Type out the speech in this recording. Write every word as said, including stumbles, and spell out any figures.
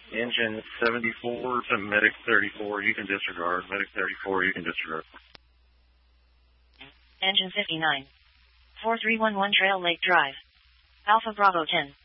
Engine seventy-four to Medic thirty-four, you can disregard. Medic thirty-four, you can disregard. Engine fifty-nine. four three one one Trail Lake Drive. Alpha Bravo ten.